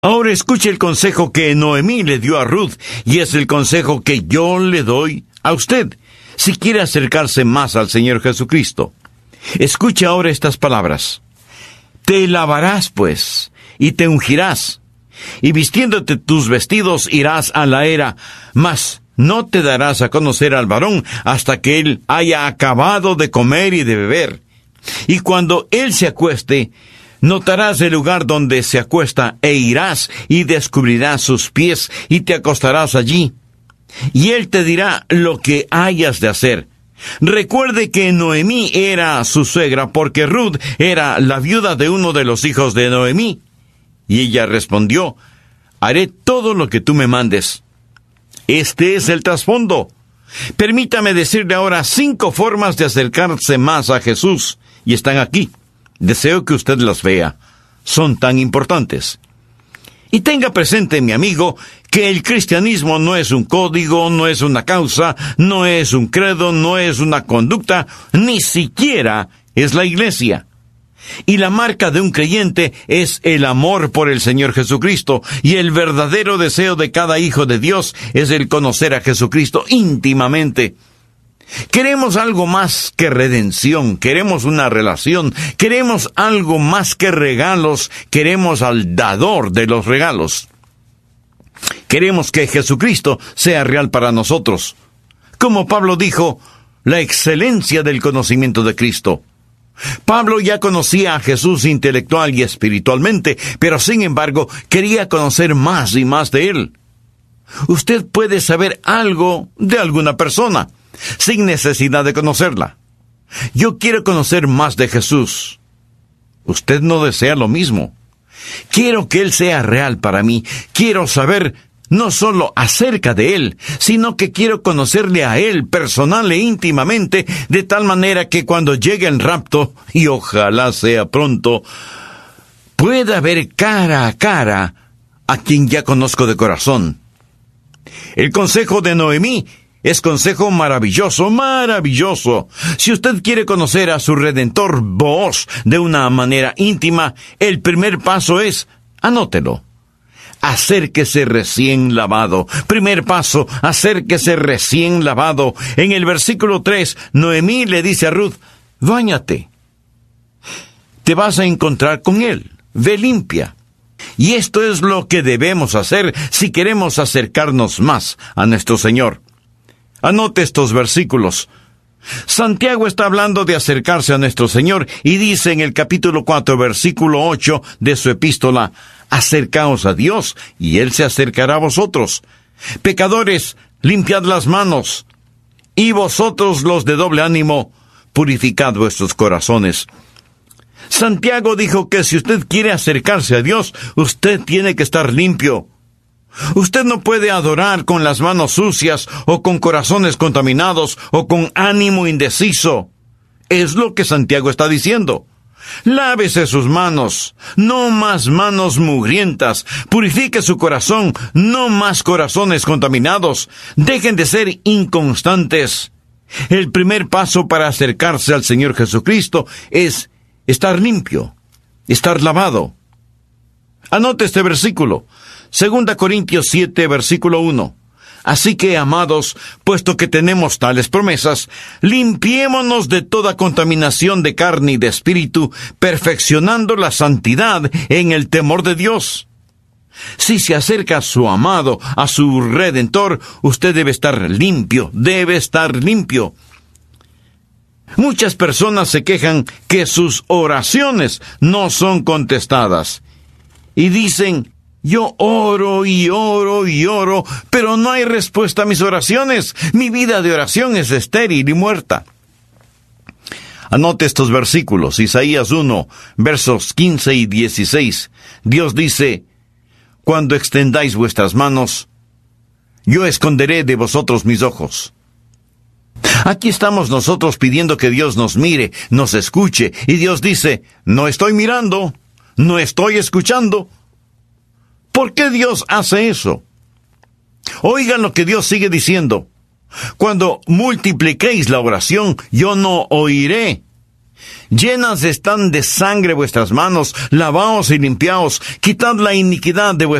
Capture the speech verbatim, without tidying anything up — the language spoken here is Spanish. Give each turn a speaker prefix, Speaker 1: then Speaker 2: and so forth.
Speaker 1: Ahora escuche el consejo que Noemí le dio a Ruth, y es el consejo que yo le doy a usted, si quiere acercarse más al Señor Jesucristo. Escuche ahora estas palabras. Te lavarás, pues, y te ungirás, y vistiéndote tus vestidos irás a la era, mas no te darás a conocer al varón hasta que él haya acabado de comer y de beber. Y cuando él se acueste, notarás el lugar donde se acuesta, e irás y descubrirás sus pies, y te acostarás allí. Y él te dirá lo que hayas de hacer. Recuerde que Noemí era su suegra, porque Ruth era la viuda de uno de los hijos de Noemí. Y ella respondió, haré todo lo que tú me mandes. Este es el trasfondo. Permítame decirle ahora cinco formas de acercarse más a Jesús, y están aquí. Deseo que usted las vea. Son tan importantes. Y tenga presente, mi amigo, que el cristianismo no es un código, no es una causa, no es un credo, no es una conducta, ni siquiera es la iglesia. Y la marca de un creyente es el amor por el Señor Jesucristo, y el verdadero deseo de cada hijo de Dios es el conocer a Jesucristo íntimamente. Queremos algo más que redención, queremos una relación, queremos algo más que regalos, queremos al dador de los regalos. Queremos que Jesucristo sea real para nosotros. Como Pablo dijo, la excelencia del conocimiento de Cristo. Pablo ya conocía a Jesús intelectual y espiritualmente, pero sin embargo quería conocer más y más de él. Usted puede saber algo de alguna persona, sin necesidad de conocerla. Yo quiero conocer más de Jesús. Usted no desea lo mismo. Quiero que Él sea real para mí. Quiero saber no solo acerca de Él, sino que quiero conocerle a Él personal e íntimamente, de tal manera que cuando llegue el rapto, y ojalá sea pronto, pueda ver cara a cara a quien ya conozco de corazón. El consejo de Noemí es consejo maravilloso, maravilloso. Si usted quiere conocer a su Redentor Booz de una manera íntima, el primer paso es, anótelo. Acérquese recién lavado. Primer paso, acérquese recién lavado. En el versículo tres, Noemí le dice a Ruth, báñate. Te vas a encontrar con él. Ve limpia. Y esto es lo que debemos hacer si queremos acercarnos más a nuestro Señor. Anote estos versículos. Santiago está hablando de acercarse a nuestro Señor y dice en el capítulo cuatro, versículo ocho de su epístola, acercaos a Dios y Él se acercará a vosotros. Pecadores, limpiad las manos. Y vosotros los de doble ánimo, purificad vuestros corazones. Santiago dijo que si usted quiere acercarse a Dios, usted tiene que estar limpio. Usted no puede adorar con las manos sucias, o con corazones contaminados, o con ánimo indeciso. Es lo que Santiago está diciendo. Lávese sus manos, no más manos mugrientas. Purifique su corazón, no más corazones contaminados. Dejen de ser inconstantes. El primer paso para acercarse al Señor Jesucristo es estar limpio, estar lavado. Anote este versículo. Segunda Corintios siete, versículo uno. Así que, amados, puesto que tenemos tales promesas, limpiémonos de toda contaminación de carne y de espíritu, perfeccionando la santidad en el temor de Dios. Si se acerca a su amado, a su Redentor, usted debe estar limpio, debe estar limpio. Muchas personas se quejan que sus oraciones no son contestadas. Y dicen, yo oro y oro y oro, pero no hay respuesta a mis oraciones. Mi vida de oración es estéril y muerta. Anote estos versículos. Isaías uno, versos quince y dieciséis. Dios dice, cuando extendáis vuestras manos, yo esconderé de vosotros mis ojos. Aquí estamos nosotros pidiendo que Dios nos mire, nos escuche, y Dios dice, no estoy mirando, no estoy escuchando. ¿Por qué Dios hace eso? Oigan lo que Dios sigue diciendo. Cuando multipliquéis la oración, yo no oiré. Llenas están de sangre vuestras manos, lavaos y limpiaos, quitad la iniquidad de vuestras